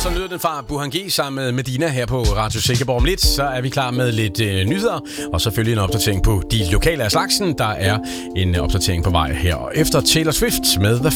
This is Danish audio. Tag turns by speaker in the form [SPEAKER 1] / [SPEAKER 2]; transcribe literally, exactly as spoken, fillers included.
[SPEAKER 1] Så lyder den fra Burhan G sammen med Medina her på Radio Silkeborg. Om lidt, så er vi klar med lidt øh, nyheder, og selvfølgelig en opdatering på de lokale af slagsen. Der er en opdatering på vej her efter Taylor Swift med The